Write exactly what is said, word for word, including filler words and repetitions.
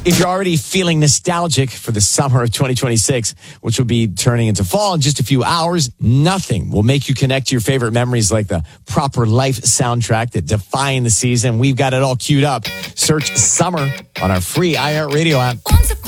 If you're already feeling nostalgic for the summer of twenty twenty-six, which will be turning into fall in just a few hours, nothing will make you connect to your favorite memories like the Proper Life soundtrack that define the season. We've got it all queued up. Search Summer on our free iHeartRadio app.